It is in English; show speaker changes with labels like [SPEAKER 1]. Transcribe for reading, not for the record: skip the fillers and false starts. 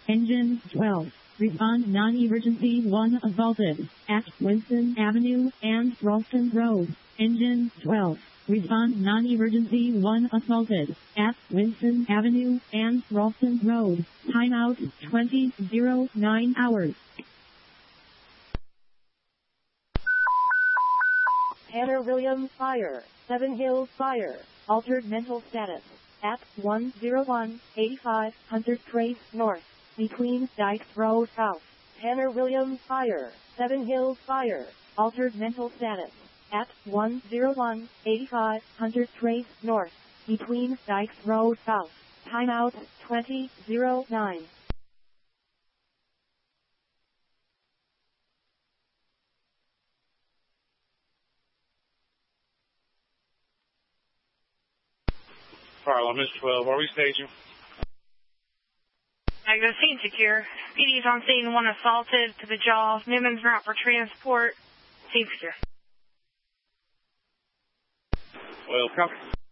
[SPEAKER 1] Engine 12. Respond non-emergency 1 assaulted at Winston Avenue and Ralston Road. Engine 12. Respond non-emergency 1 assaulted at Winston Avenue and Ralston Road. Timeout 20:09 hours.
[SPEAKER 2] Tanner Williams Fire, Seven Hills Fire, altered mental status at 10185 Hunter Trace North, between Dykes Road South. Tanner Williams Fire, Seven Hills Fire, altered mental status at 10185 Hunter Trace North, between Dykes Road South. Timeout 20:09.
[SPEAKER 3] Harlem, Miss 12. Are we staging?
[SPEAKER 4] Negative, scene secure. PD's on scene, 1 assaulted to the jaw. Newman's route for transport. Scene secure.
[SPEAKER 3] Well, copy.